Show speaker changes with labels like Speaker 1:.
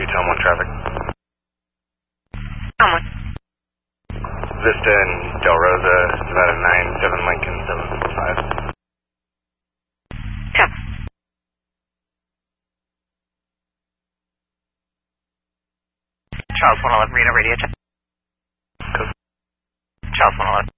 Speaker 1: Tom 1 traffic.
Speaker 2: Tom 1.
Speaker 1: Vista and Del Rosa, Nevada 97 Lincoln 745.
Speaker 2: Tom. Charles 111, Reno radio check. Charles 111.